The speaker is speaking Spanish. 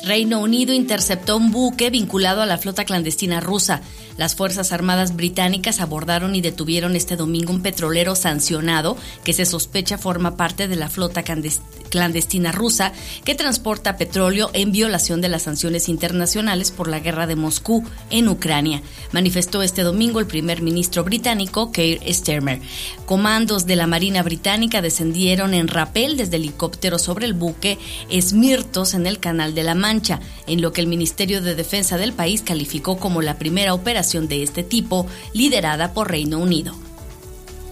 Reino Unido interceptó un buque vinculado a la flota clandestina rusa. Las Fuerzas Armadas británicas abordaron y detuvieron este domingo un petrolero sancionado que se sospecha forma parte de la flota clandestina rusa que transporta petróleo en violación de las sanciones internacionales por la guerra de Moscú en Ucrania, manifestó este domingo el primer ministro británico Keir Starmer. Comandos de la Marina Británica descendieron en rapel desde helicóptero sobre el buque Smirtos en el Canal de la Mancha, en lo que el Ministerio de Defensa del país calificó como la primera operación de este tipo liderada por Reino Unido.